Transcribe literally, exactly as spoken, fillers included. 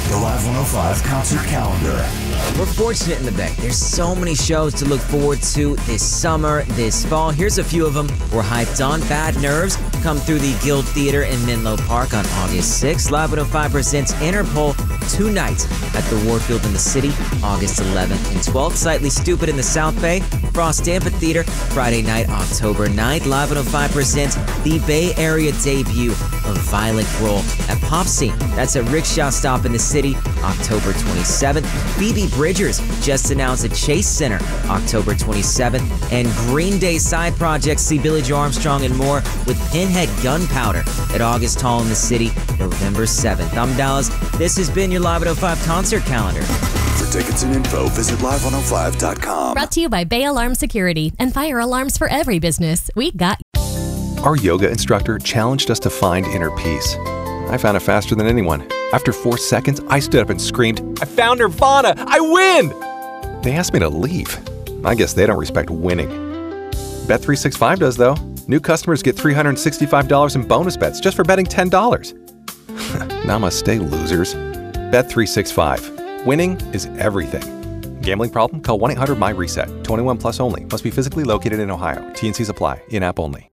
The Live one oh five concert calendar. We're fortunate in the Bay. There's so many shows to look forward to this summer, this fall. Here's a few of them we're hyped on. Bad Nerves come through the Guild Theater in Menlo Park on August sixth. Live one oh five presents Interpol two nights at the Warfield in the City, August eleventh and twelfth. Slightly Stupid in the South Bay, Frost Amphitheater, Friday night, October ninth. Live one oh five presents the Bay Area debut of Violet Roll at Pop Scene. That's at Rickshaw Stop in the City, October twenty-seventh. Phoebe Bridgers just announced at Chase Center, October twenty-seventh. And Green Day side projects see Billie Joe Armstrong and more with Pinhead Gunpowder at August Hall in the City, November seventh. I'm Dallas. This has been your Live one oh five concert calendar. For tickets and info, visit live one oh five dot com. Brought to you by Bay Alarm Security and fire alarms for every business. We got Our yoga instructor challenged us to find inner peace. I found it faster than anyone. After four seconds, I stood up and screamed, "I found Nirvana! I win!" They asked me to leave. I guess they don't respect winning. Bet three sixty-five does, though. New customers get three hundred sixty-five dollars in bonus bets just for betting ten dollars. Namaste, losers. Bet three sixty-five. Winning is everything. Gambling problem? Call one eight hundred my reset. twenty-one plus only. Must be physically located in Ohio. T and Cs apply. In-app only.